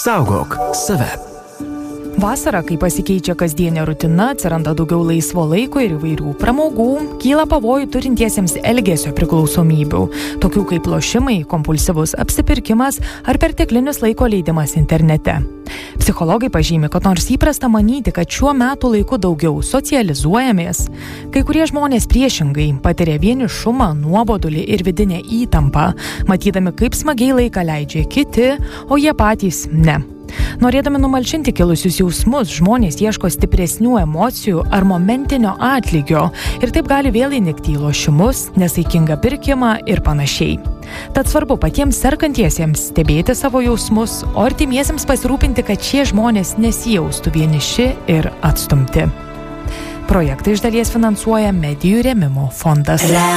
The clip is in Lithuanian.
Saugok save. Vasarą, kai pasikeičia kasdienė rutina, atsiranda daugiau laisvo laiko ir įvairių pramogų, kyla pavojų turintiesiems elgesio priklausomybių, tokių kaip lošimai, kompulsyvus apsipirkimas ar perteklinis laiko leidimas internete. Psichologai pažymi, kad nors įprasta manyti, kad šiuo metu laiku daugiau socializuojamės, kai kurie žmonės priešingai patiria vienišumą, nuobodulį ir vidinę įtampą, matydami, kaip smagiai laiką leidžia kiti, o jie patys ne. Norėdami numalšinti kilusius jausmus, žmonės ieško stipresnių emocijų ar momentinio atlygio ir taip gali vėl įnikti į lošimus, nesaikingą pirkimą ir panašiai. Tad svarbu patiems sergantiesiems stebėti savo jausmus, o artimiesiems pasirūpinti, kad šie žmonės nesijaustų vieniši ir atstumti. Projektą iš dalies finansuoja Medijų rėmimo fondas.